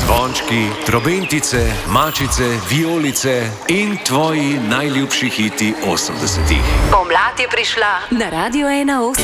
Zvončki, trobentice, mačice, vijolice in tvoji najljubši hiti 80-ih. Pomlad je prišla Na Radio 1.